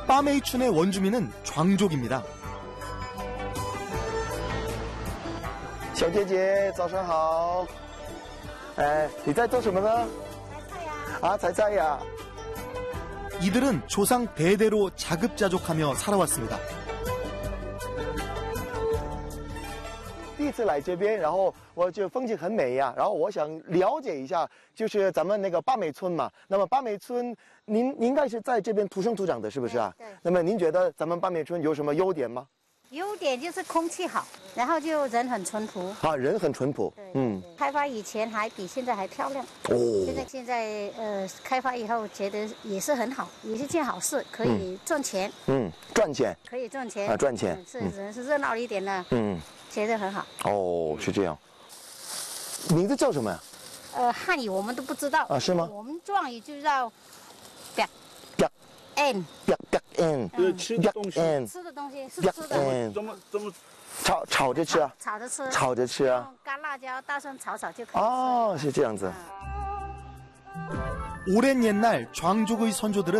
빠메이춘의 원주민은 장족입니다. 小姐姐，早上好。哎，你在做什么呢？采菜呀。 이들은 조상 대대로 자급자족하며 살아왔습니다. 第一次来这边，然后我就风景很美呀，然后我想了解一下，就是咱们那个八美村嘛。那么八美村，您应该是在这边土生土长的，是不是啊？ 对。 那么您觉得咱们八美村有什么优点吗？ 优点就是空气好，然后就人很淳朴。 人很淳朴。 对，开发以前还比现在还漂亮。哦。现在开发以后觉得也是很好，也是件好事，可以赚钱。 赚钱。 可以赚钱。 赚钱。 人是热闹一点的。觉得很好。 哦，是这样。名字叫什么呀？ 汉语我们都不知道。 是吗？ 我们壮语就叫 ，n。 吃的东西， 吃的东西是吃的， 怎么炒着吃啊？ 炒着吃， 炒着吃啊？ 用干辣椒、大蒜炒就可以吃。 哦，是这样子。 오랜 옛날 장족의 선조들은